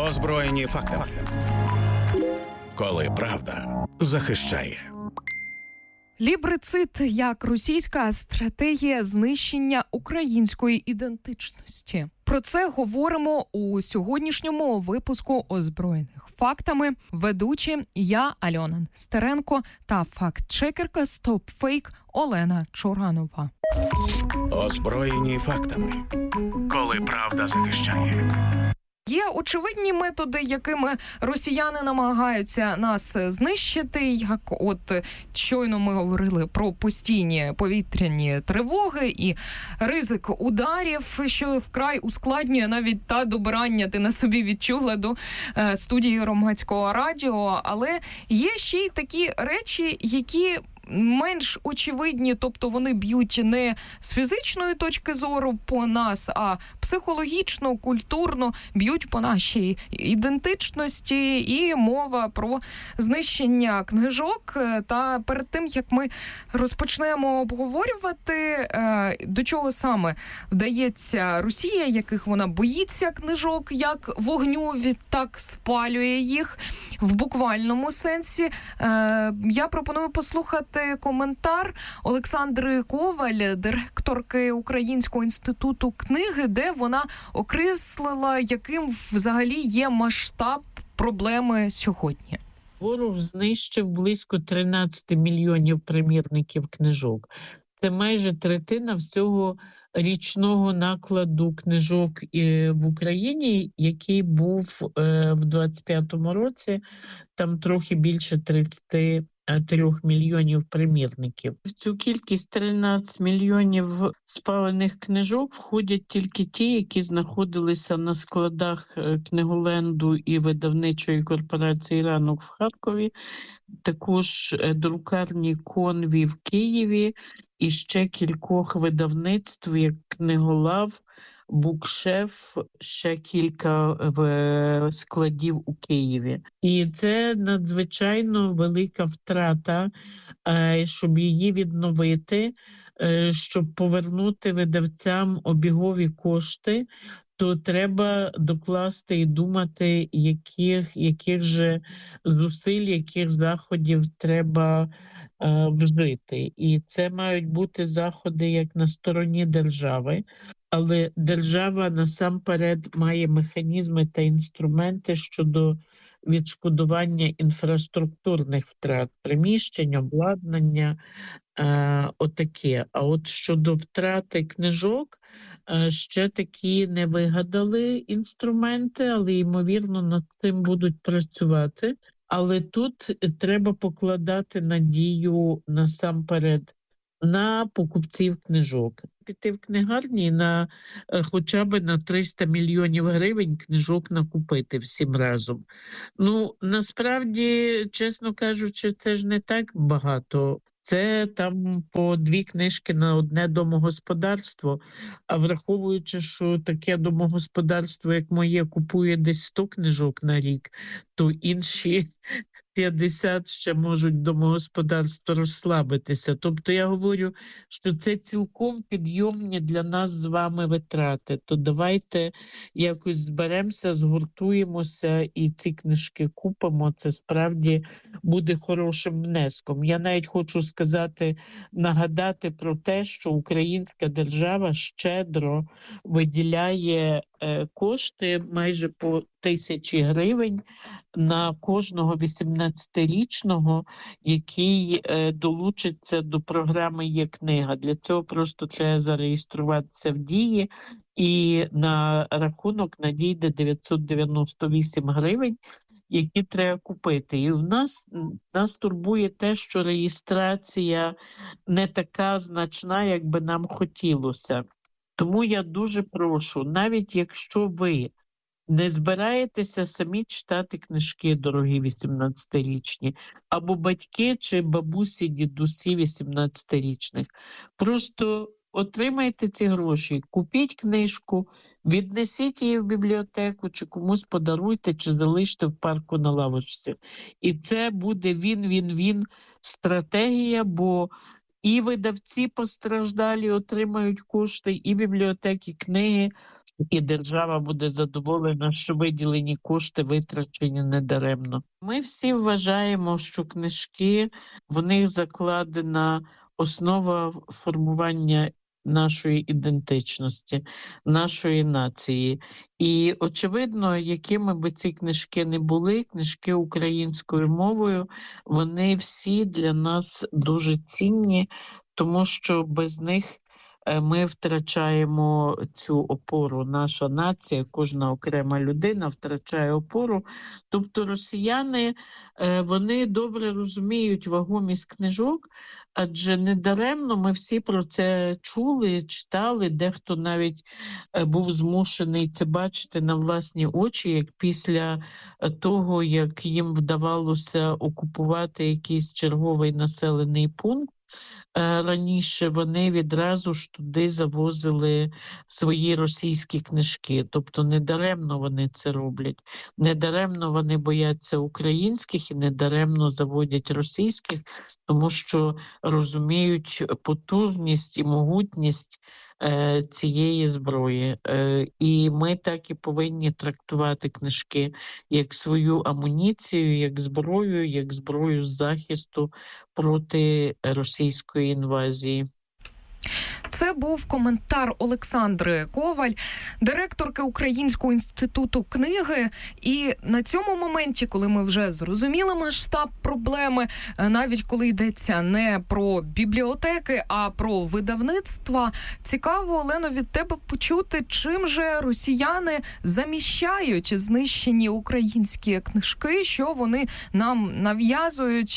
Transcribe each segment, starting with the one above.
Озброєні фактами. Коли правда захищає. Лібрицид як російська стратегія знищення української ідентичності. Про це говоримо у сьогоднішньому випуску «Озброєних фактами». Ведучі я, Альона Стеренко, та факт-чекерка StopFake Олена Чоранова. Озброєні фактами. Коли правда захищає. Є очевидні методи, якими росіяни намагаються нас знищити, як от щойно ми говорили про постійні повітряні тривоги і ризик ударів, що вкрай ускладнює навіть та добирання, ти на собі відчула, до студії Громадського радіо. Але є ще й такі речі, які менш очевидні, тобто вони б'ють не з фізичної точки зору по нас, а психологічно, культурно б'ють по нашій ідентичності, і мова про знищення книжок. Та перед тим, як ми розпочнемо обговорювати, до чого саме вдається Росія, яких вона боїться книжок, як вогню, відтак спалює їх в буквальному сенсі, я пропоную послухати коментар Олександри Коваль, директорки Українського інституту книги, де вона окреслила, яким взагалі є масштаб проблеми сьогодні. Ворог знищив близько 13 мільйонів примірників книжок. Це майже третина всього річного накладу книжок в Україні, який був в 25-му році, там трохи більше 33 мільйонів примірників. В цю кількість 13 мільйонів спалених книжок входять тільки ті, які знаходилися на складах книголенду і видавничої корпорації «Ранок» в Харкові, також друкарні «Конві» в Києві і ще кількох видавництв, як «Книголав», «Букшеф», ще кілька складів у Києві. І це надзвичайно велика втрата, щоб її відновити, щоб повернути видавцям обігові кошти, то треба докласти і думати, яких же зусиль, яких заходів треба вжити. І це мають бути заходи як на стороні держави, але держава насамперед має механізми та інструменти щодо відшкодування інфраструктурних втрат, приміщень, обладнання, отаке. А от щодо втрати книжок, ще такі не вигадали інструменти, але, ймовірно, над цим будуть працювати. Але тут треба покладати надію насамперед на покупців книжок. Піти в книгарні на хоча б на 300 мільйонів гривень книжок накупити всім разом. Ну, насправді, чесно кажучи, це ж не так багато. Це там по 2 книжки на одне домогосподарство, а враховуючи, що таке домогосподарство, як моє, купує десь 100 книжок на рік, то інші 50 ще можуть домогосподарство розслабитися. Тобто я говорю, що це цілком підйомні для нас з вами витрати. То давайте якось зберемося, згуртуємося і ці книжки купимо. Це справді буде хорошим внеском. Я навіть хочу сказати, нагадати про те, що українська держава щедро виділяє кошти майже по 1000 гривень на кожного 18-річного, який долучиться до програми «Є книга». Для цього просто треба зареєструватися в Дії, і на рахунок надійде 998 гривень, які треба купити. І нас турбує те, що реєстрація не така значна, як би нам хотілося. Тому я дуже прошу, навіть якщо ви не збираєтеся самі читати книжки, дорогі 18-річні, або батьки чи бабусі, дідусі 18-річних, просто отримайте ці гроші, купіть книжку, віднесіть її в бібліотеку, чи комусь подаруйте, чи залиште в парку на лавочці. І це буде він-він-він стратегія, бо і видавці постраждалі отримають кошти, і бібліотеки, книги і держава буде задоволена, що виділені кошти витрачені недаремно. Ми всі вважаємо, що книжки, в них закладена основа формування нашої ідентичності, нашої нації. І, очевидно, якими би ці книжки не були, книжки українською мовою, вони всі для нас дуже цінні, тому що без них ми втрачаємо цю опору. Наша нація, кожна окрема людина втрачає опору. Тобто росіяни, вони добре розуміють вагомість книжок, адже недаремно ми всі про це чули, читали, дехто навіть був змушений це бачити на власні очі, як після того, як їм вдавалося окупувати якийсь черговий населений пункт, раніше вони відразу ж туди завозили свої російські книжки. Тобто недаремно вони це роблять. Недаремно вони бояться українських і недаремно заводять російських, тому що розуміють потужність і могутність цієї зброї. І ми так і повинні трактувати книжки як свою амуніцію, як зброю захисту проти російської інвазії. Це був коментар Олександри Коваль, директорки Українського інституту книги. І на цьому моменті, коли ми вже зрозуміли масштаб проблеми, навіть коли йдеться не про бібліотеки, а про видавництва, цікаво, Олено, від тебе почути, чим же росіяни заміщають знищені українські книжки, що вони нам нав'язують.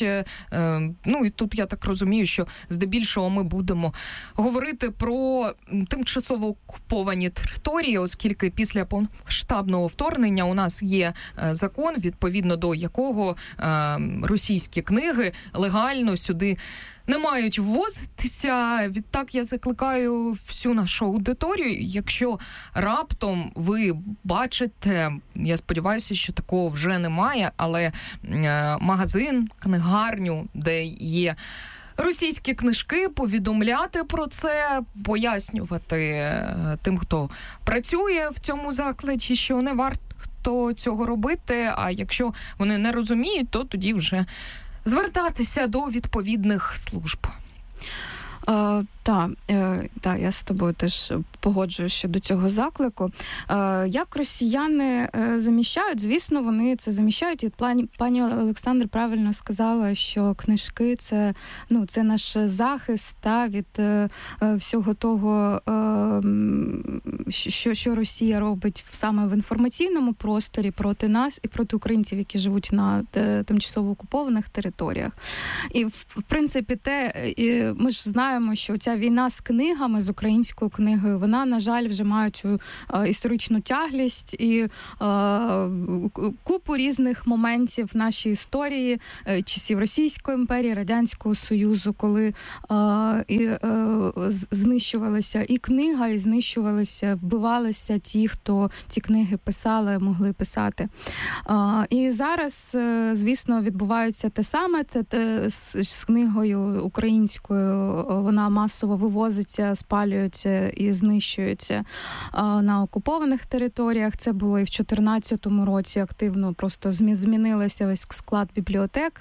Ну і тут я так розумію, що здебільшого ми будемо говорити про тимчасово окуповані території, оскільки після повномасштабного вторгнення у нас є закон, відповідно до якого російські книги легально сюди не мають ввозитися. Відтак я закликаю всю нашу аудиторію, якщо раптом ви бачите, я сподіваюся, що такого вже немає, але магазин, книгарню, де є російські книжки, повідомляти про це, пояснювати тим, хто працює в цьому закладі, що не варто цього робити, а якщо вони не розуміють, то тоді вже звертатися до відповідних служб. Так, я з тобою теж погоджуюсь щодо цього заклику. Як росіяни заміщають? Звісно, вони це заміщають. І пані Олександра правильно сказала, що книжки – це наш захист від всього того, що Росія робить саме в інформаційному просторі проти нас і проти українців, які живуть на тимчасово окупованих територіях. І, в принципі, ми ж знаємо, що ця війна з книгами, з українською книгою, вона, на жаль, вже має цю історичну тяглість і купу різних моментів в нашій історії, часів Російської імперії, Радянського Союзу, коли знищувалася і книга, і знищувалися, вбивалися ті, хто ці книги писали, могли писати. І зараз, звісно, відбувається те саме з книгою українською, вона масово вивозиться, спалюється і знищується на окупованих територіях. Це було і в 2014 році активно, просто змінилося весь склад бібліотек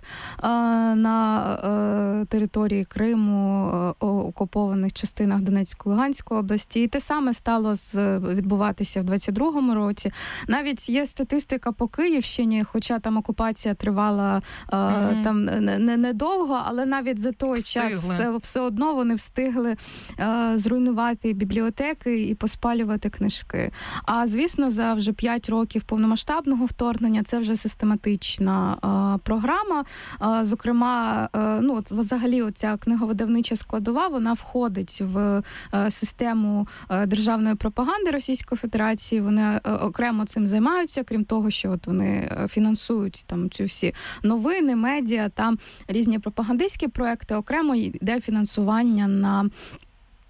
на території Криму, окупованих частинах Донецької, Луганської області. І те саме стало відбуватися в 2022 році. Навіть є статистика по Київщині, хоча там окупація тривала там недовго, але навіть за той час все одно вони встигли зруйнувати бібліотеки і поспалювати книжки. А, звісно, за вже 5 років повномасштабного вторгнення це вже систематична програма. Зокрема, взагалі оця книговидавнича складова, вона входить в систему державної пропаганди Російської Федерації. Вони окремо цим займаються, крім того, що вони фінансують там ці всі новини, медіа, там різні пропагандистські проекти, окремо йде фінансування на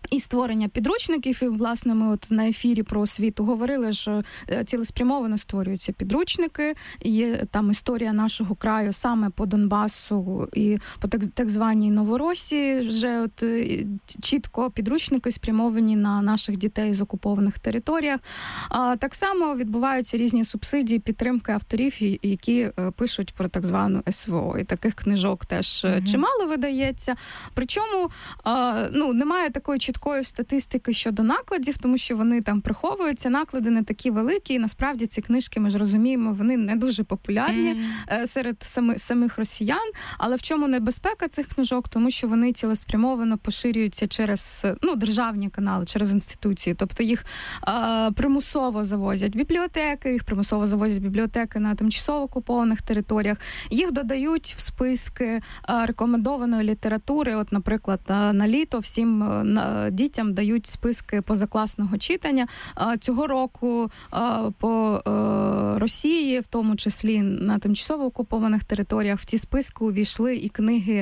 і створення підручників, і, власне, ми от на ефірі про освіту говорили, що цілеспрямовано створюються підручники, є там історія нашого краю саме по Донбасу і по так званій Новоросії, вже от чітко підручники спрямовані на наших дітей з окупованих територіях. Так само відбуваються різні субсидії, підтримки авторів, які пишуть про так звану СВО. І таких книжок теж чимало видається. Причому, немає такої чіткої статистики щодо накладів, тому що вони там приховуються, наклади не такі великі, і насправді ці книжки, ми ж розуміємо, вони не дуже популярні серед самих росіян, але в чому небезпека цих книжок? Тому що вони цілеспрямовано поширюються через державні канали, через інституції, тобто їх примусово завозять в бібліотеки, їх примусово завозять в бібліотеки на тимчасово окупованих територіях, їх додають в списки рекомендованої літератури, от, наприклад, на літо всім дітям дають списки позакласного читання. Цього року по Росії, в тому числі на тимчасово окупованих територіях, в ці списки увійшли і книги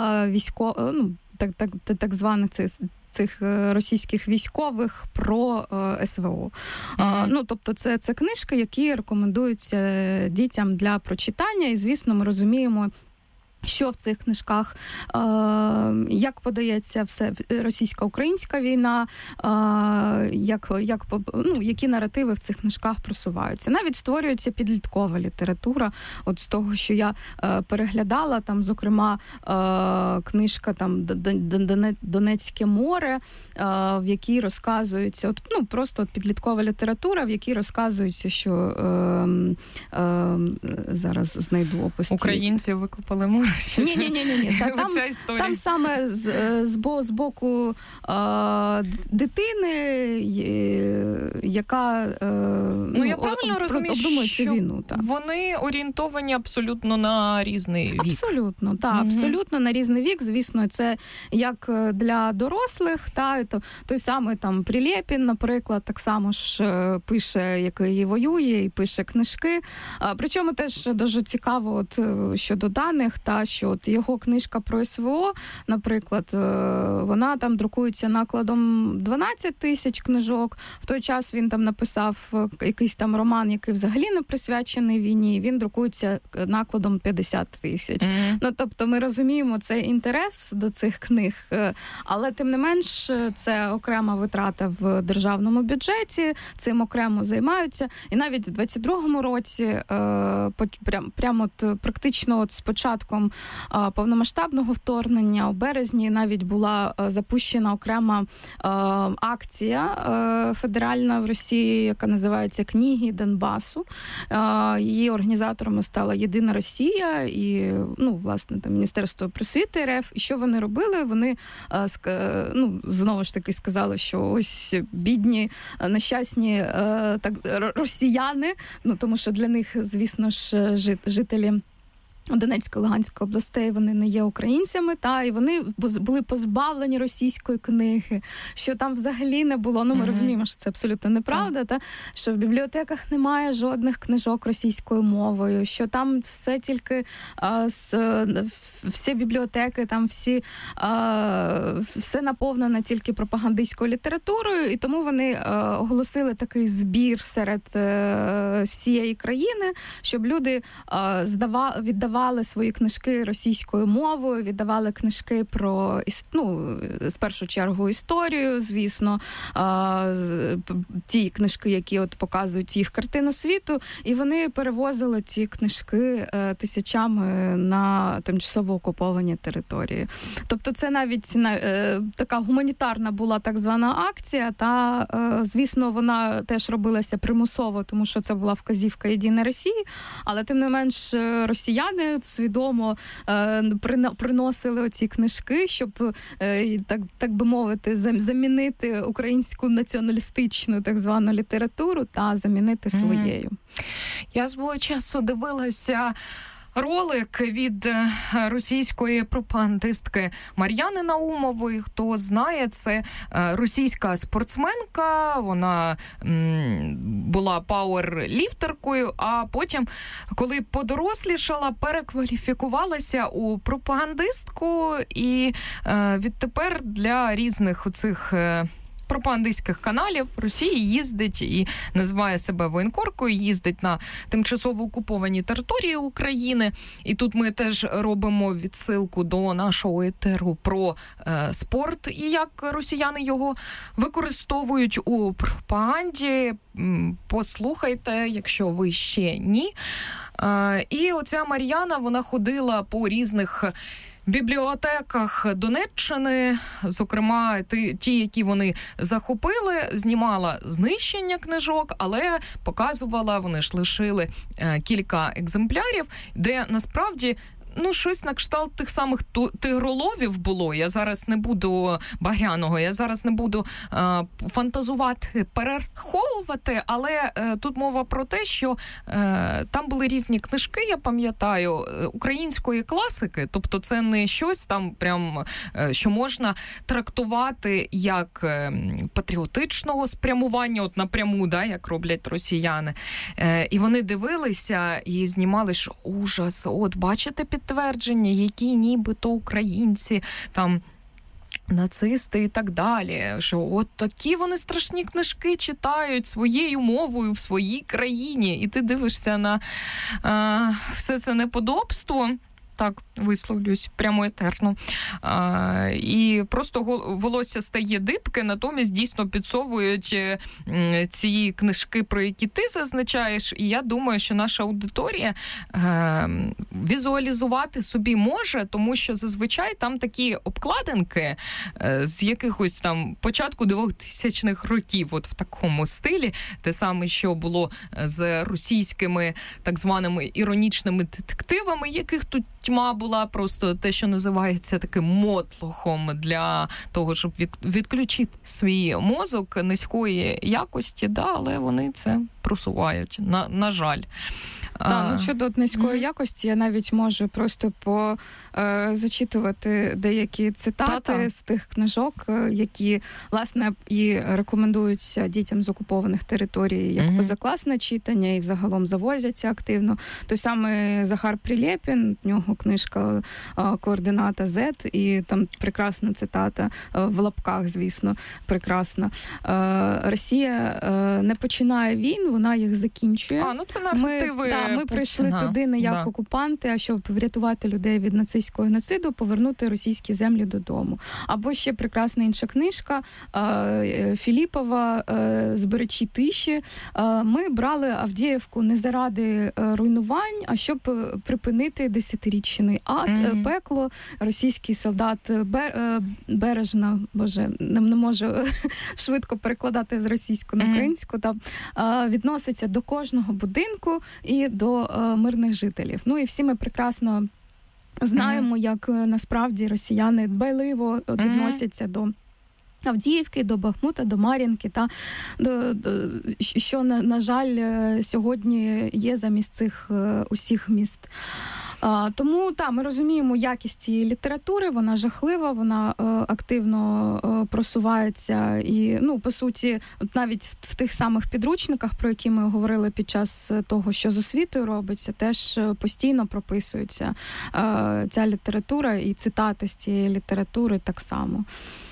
так званих цих російських військових про СВО. Тобто це книжки, які рекомендуються дітям для прочитання, і, звісно, ми розуміємо, що в цих книжках, як подається все російсько-українська війна, які наративи в цих книжках просуваються. Навіть створюється підліткова література. От з того, що я переглядала, там, зокрема, книжка там «Донецьке море», в якій розказується, просто підліткова література, в якій розказується, що зараз знайду опис. Українці викопали море. Ні. Там саме з боку дитини, яка я правильно розумію, що війну, вони орієнтовані абсолютно на різний вік. Абсолютно, абсолютно на різний вік. Звісно, це як для дорослих, той самий там Прилєпін, наприклад, так само ж пише, який воює, і пише книжки. Причому теж дуже цікаво щодо даних, що його книжка про СВО, наприклад, вона там друкується накладом 12 тисяч книжок. В той час він там написав якийсь там роман, який взагалі не присвячений війні, він друкується накладом 50 тисяч. Тобто ми розуміємо цей інтерес до цих книг, але тим не менш це окрема витрата в державному бюджеті, цим окремо займаються. І навіть в 22-му році прямо практично з початком повномасштабного вторгнення у березні навіть була запущена окрема акція федеральна в Росії, яка називається «Книги Донбасу». Її організаторами стала «Єдина Росія» і, власне, там Міністерство просвіти РФ. І що вони робили? Вони, знову ж таки сказали, що ось бідні, нещасні росіяни, тому що для них, звісно ж, жителі Донецької, Луганської областей, вони не є українцями, і вони були позбавлені російської книги, що там взагалі не було. ми розуміємо, що це абсолютно неправда, що в бібліотеках немає жодних книжок російською мовою, що там все тільки всі бібліотеки, там все наповнено тільки пропагандистською літературою, і тому вони оголосили такий збір серед всієї країни, щоб люди віддавали свої книжки російською мовою, віддавали книжки про, в першу чергу, історію, звісно, ті книжки, які показують їх картину світу, і вони перевозили ці книжки тисячами на тимчасово окуповані території. Тобто це навіть така гуманітарна була так звана акція, звісно, вона теж робилася примусово, тому що це була вказівка «Єдиної Росії», але тим не менш росіяни свідомо приносили оці книжки, щоб, так би мовити, замінити українську націоналістичну так звану літературу та замінити своєю. Я свого часу дивилася ролик від російської пропагандистки Мар'яни Наумової. Хто знає, це російська спортсменка, вона була пауерліфтеркою, а потім, коли подорослішала, перекваліфікувалася у пропагандистку і відтепер для різних оцих пропагандистських каналів Росії їздить і називає себе воєнкоркою, їздить на тимчасово окуповані території України. І тут ми теж робимо відсилку до нашого етеру про спорт і як росіяни його використовують у пропаганді. Послухайте, якщо ви ще ні. І оця Мар'яна, вона ходила по різних бібліотеках Донеччини, зокрема ті, які вони захопили, знімала знищення книжок, але показувала, вони ж лишили кілька екземплярів, де насправді щось на кшталт тих самих тигроловів було. Я зараз не буду Багряного, я зараз не буду фантазувати, перераховувати, але тут мова про те, що там були різні книжки, я пам'ятаю, української класики, тобто це не щось там прям, що можна трактувати як патріотичного спрямування, от напряму, да, як роблять росіяни. І вони дивилися і знімали, що ужас, от бачите підтвердження, які нібито українці, там, нацисти і так далі, що от такі вони страшні книжки читають своєю мовою в своїй країні, і ти дивишся на все це неподобство, так висловлюсь прямо етерно, і просто волосся стає дибке, натомість дійсно підсовують ці книжки, про які ти зазначаєш, і я думаю, що наша аудиторія візуалізувати собі може, тому що зазвичай там такі обкладинки з якихось там початку 2000-х років, от в такому стилі, те саме, що було з російськими так званими іронічними детективами, яких тут тьма була, просто те, що називається таким мотлохом для того, щоб відключити свій мозок низької якості, да, але вони це просувають, на жаль. Щодо низької якості, я навіть можу просто зачитувати деякі цитати з тих книжок, які, власне, і рекомендуються дітям з окупованих територій як позакласне читання, і взагалом завозяться активно. Той самий Захар Прилєпін, в нього книжка «Координата Z», і там прекрасна цитата, в лапках, звісно, прекрасна. Росія не починає війн, вона їх закінчує. Це наративи. Ми прийшли туди не як окупанти, а щоб врятувати людей від нацистського геноциду, повернути російські землі додому. Або ще прекрасна інша книжка Філіпова «Зберечі тиші». Ми брали Авдіївку не заради руйнувань, а щоб припинити десятирічний ад, пекло. Російський солдат Бережна, не можу швидко перекладати з російської на українську, відноситься до кожного будинку і до мирних жителів. І всі ми прекрасно знаємо, як насправді росіяни дбайливо відносяться до Авдіївки, до Бахмута, до Мар'їнки, що, на жаль, сьогодні є замість цих усіх міст. Тому, ми розуміємо якість цієї літератури, вона жахлива, вона активно просувається і, по суті, навіть в тих самих підручниках, про які ми говорили під час того, що з освітою робиться, теж постійно прописується ця література і цитати з цієї літератури так само.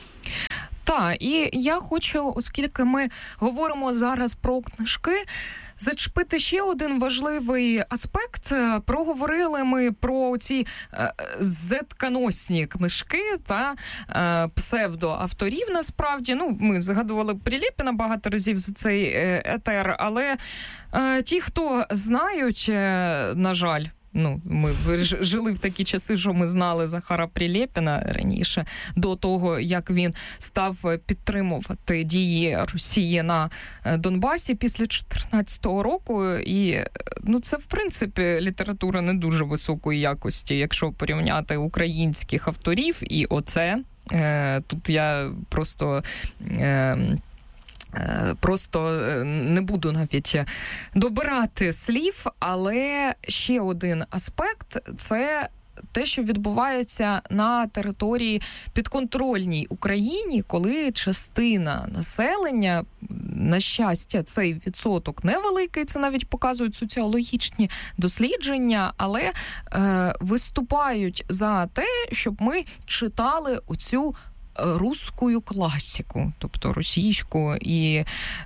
І я хочу, оскільки ми говоримо зараз про книжки, зачепити ще один важливий аспект. Проговорили ми про ці зетконосні книжки та псевдоавторів, насправді. Ми згадували Прилєпіна багато разів за цей етер, але ті, хто знають, на жаль, ми жили в такі часи, що ми знали Захара Прилєпіна раніше, до того, як він став підтримувати дії Росії на Донбасі після 2014 року. І це, в принципі, література не дуже високої якості, якщо порівняти українських авторів. І оце, тут я просто Просто не буду навіть добирати слів, але ще один аспект – це те, що відбувається на території підконтрольній Україні, коли частина населення, на щастя, цей відсоток невеликий, це навіть показують соціологічні дослідження, але виступають за те, щоб ми читали оцю русскую класику, тобто російську. І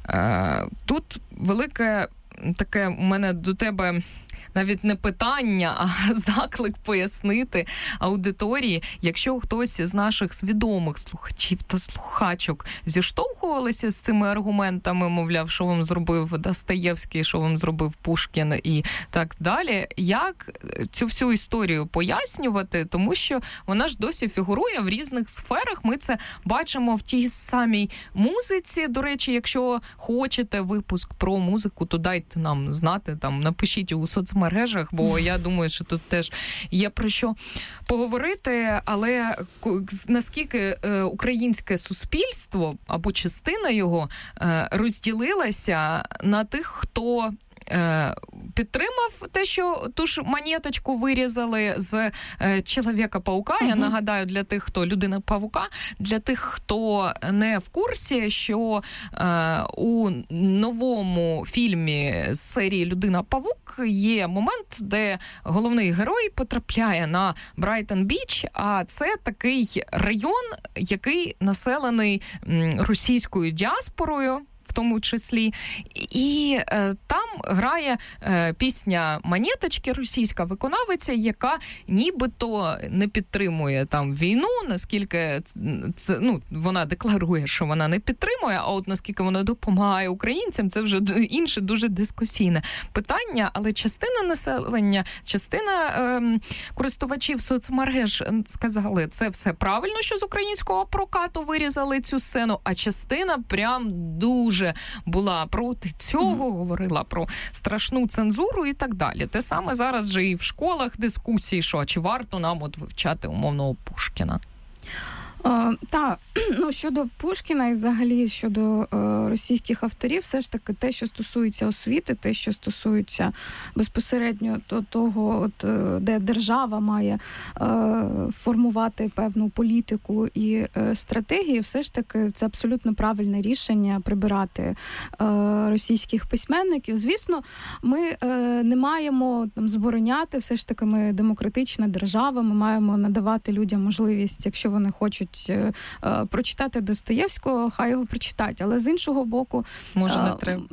тут велике таке у мене до тебе навіть не питання, а заклик пояснити аудиторії, якщо хтось з наших свідомих слухачів та слухачок зіштовхувалися з цими аргументами, мовляв, що вам зробив Достоєвський, що вам зробив Пушкін і так далі, як цю всю історію пояснювати, тому що вона ж досі фігурує в різних сферах, ми це бачимо в тій самій музиці. До речі, якщо хочете випуск про музику, то дайте нам знати, там, напишіть у соцмережах, бо я думаю, що тут теж є про що поговорити, але наскільки українське суспільство або частина його розділилася на тих, хто підтримав те, що ту ж монеточку вирізали з Чоловіка-паука. Я нагадаю для тих, хто Людина-павука, для тих, хто не в курсі, що у новому фільмі з серії Людина-павук є момент, де головний герой потрапляє на Брайтон-Біч, а це такий район, який населений російською діаспорою, в тому числі, і там грає пісня «Монеточки», російська виконавиця, яка нібито не підтримує там війну, наскільки це, ну, вона декларує, що вона не підтримує, а от наскільки вона допомагає українцям, це вже інше дуже дискусійне питання, але частина населення, частина користувачів соцмереж сказали, це все правильно, що з українського прокату вирізали цю сцену, а частина прям дуже була проти цього, говорила про страшну цензуру і так далі. Те саме зараз же і в школах дискусії, що чи варто нам от вивчати умовного Пушкіна. Так, ну щодо Пушкіна і взагалі щодо російських авторів, все ж таки те, що стосується освіти, те, що стосується безпосередньо того, от, де держава має формувати певну політику і стратегії, все ж таки це абсолютно правильне рішення прибирати російських письменників. Звісно, ми не маємо там забороняти, все ж таки ми демократична держава, ми маємо надавати людям можливість, якщо вони хочуть прочитати Достоєвського, хай його прочитають. Але з іншого боку... Може, не треба.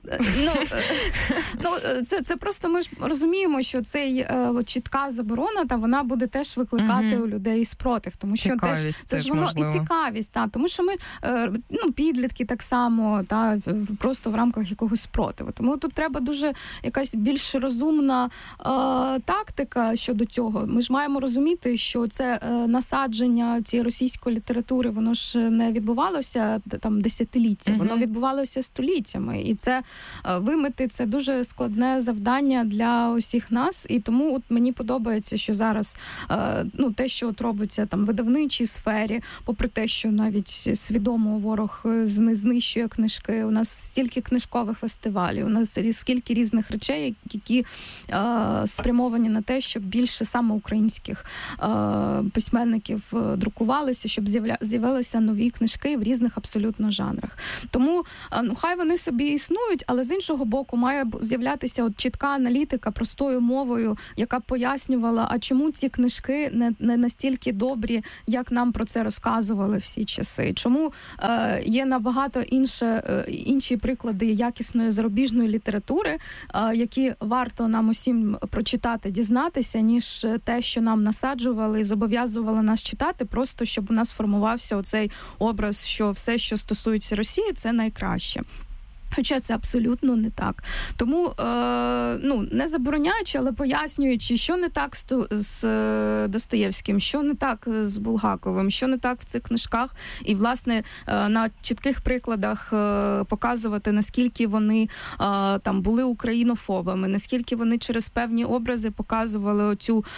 Це просто ми ж розуміємо, що цей чітка заборона, та вона буде теж викликати у людей спротив. Тому що це ж воно можливо. І цікавість. Тому що ми, підлітки так само, просто в рамках якогось спротиву. Тому тут треба дуже якась більш розумна тактика щодо цього. Ми ж маємо розуміти, що це насадження цієї російської літератури, воно ж не відбувалося там десятиліття, воно відбувалося століттями. І це вимити, це дуже складне завдання для усіх нас. І тому от мені подобається, що зараз те, що от робиться там в видавничій сфері, попри те, що навіть свідомо ворог знищує книжки, у нас стільки книжкових фестивалів, у нас скільки різних речей, які спрямовані на те, щоб більше саме українських письменників друкувалися, щоб з'явилися нові книжки в різних абсолютно жанрах. Тому хай вони собі існують, але з іншого боку має з'являтися от чітка аналітика простою мовою, яка пояснювала, а чому ці книжки не настільки добрі, як нам про це розказували всі часи. Чому є набагато інші приклади якісної зарубіжної літератури, які варто нам усім прочитати, дізнатися, ніж те, що нам насаджували і зобов'язували нас читати, просто щоб у нас формувався оцей образ, що все, що стосується Росії, це найкраще. Хоча це абсолютно не так. Тому, не забороняючи, але пояснюючи, що не так з Достоєвським, що не так з Булгаковим, що не так в цих книжках. І, власне, на чітких прикладах показувати, наскільки вони там були українофобами, наскільки вони через певні образи показували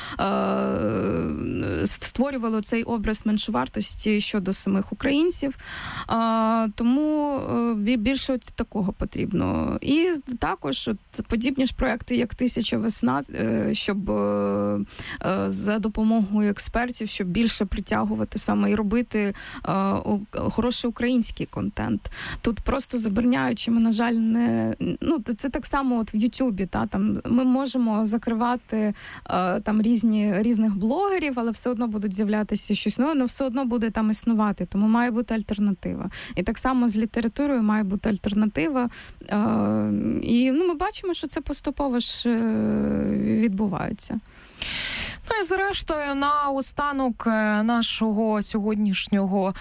створювали цей образ меншовартості щодо самих українців. Тому більше такого потрібно. І також подібні ж проекти, як «1000 весна», щоб за допомогою експертів, щоб більше притягувати саме і робити хороший український контент. Тут просто забороняючи, ми, на жаль, не... це так само от в Ютубі, там ми можемо закривати там різних блогерів, але все одно будуть з'являтися щось нове, але все одно буде там існувати, тому має бути альтернатива. І так само з літературою має бути альтернатива. І ми бачимо, що це поступово ж відбувається. І зрештою, на останок нашого сьогоднішнього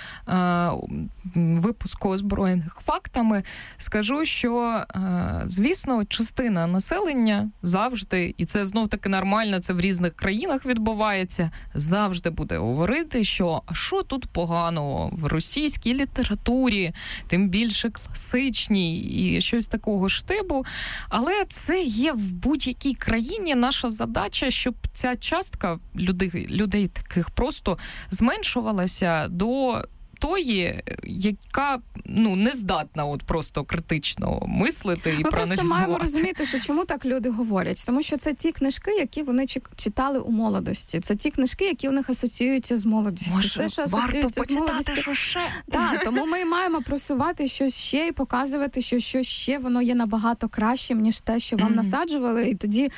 випуску «Озброєних фактами» скажу, що, звісно, частина населення завжди, і це знов-таки нормально, це в різних країнах відбувається, завжди буде говорити, що що тут поганого в російській літературі, тим більше класичній і щось такого штибу. Але це є в будь-якій країні наша задача, щоб ця частка людей таких просто зменшувалася до тої, яка не здатна просто критично мислити і проаналізувати. Ми просто маємо розуміти, що чому так люди говорять. Тому що це ті книжки, які вони читали у молодості. Це ті книжки, які у них асоціюються з молодістю. Може, це, що асоціюється з молодістю. Що ще? Так, тому ми маємо просувати щось ще і показувати, що щось ще воно є набагато кращим, ніж те, що вам насаджували. І тоді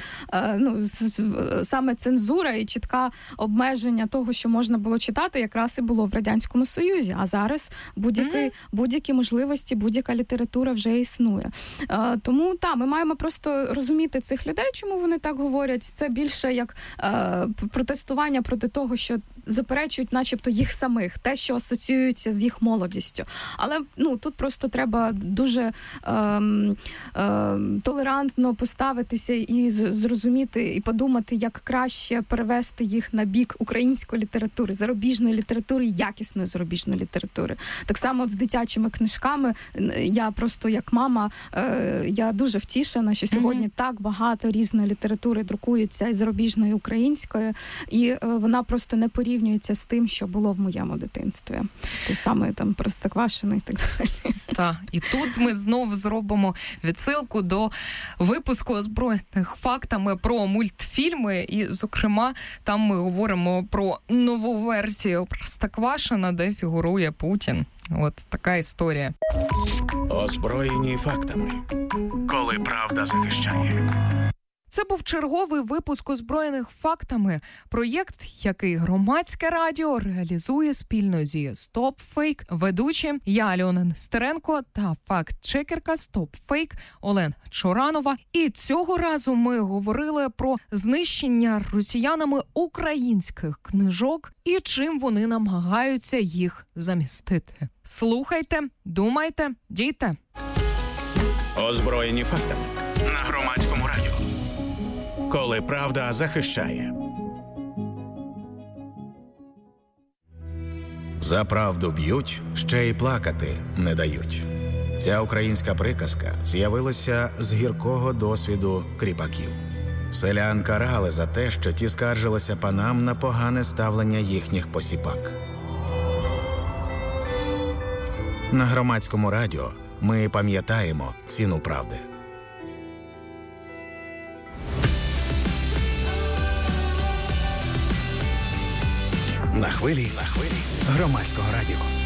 саме цензура і чітке обмеження того, що можна було читати, якраз і було в Радянському Союзі. А зараз будь-які можливості, будь-яка література вже існує. Тому, ми маємо просто розуміти цих людей, чому вони так говорять. Це більше як протестування проти того, що заперечують начебто їх самих, те, що асоціюється з їх молодістю. Але тут просто треба дуже толерантно поставитися і зрозуміти, і подумати, як краще перевести їх на бік української літератури, зарубіжної літератури, якісної зарубіжної літератури. Так само з дитячими книжками. Я просто як мама, я дуже втішена, що сьогодні так багато різної літератури друкується і зарубіжної, і української, і вона просто не порівнюється з тим, що було в моєму дитинстві. Той самий там Простоквашино і так далі. Так, і тут ми знову зробимо відсилку до випуску «Озброєних фактами» про мультфільми, і, зокрема, там ми говоримо про нову версію Простоквашино, де фігурує Путін. От така історія. Озброєні фактами. Коли правда захищає. Це був черговий випуск «Озброєних фактами», проєкт, який Громадське радіо реалізує спільно зі Stop Fake, ведучі я, Альона Нестеренко, та факт-чекерка Stop Fake Олена Чоранова. І цього разу ми говорили про знищення росіянами українських книжок і чим вони намагаються їх замістити. Слухайте, думайте, дійте. Озброєні фактами на Громадському радіо. Коли правда захищає. За правду б'ють, ще й плакати не дають. Ця українська приказка з'явилася з гіркого досвіду кріпаків. Селян карали за те, що ті скаржилися панам на погане ставлення їхніх посіпак. На Громадському радіо ми пам'ятаємо ціну правди. На хвилі Громадського радіо.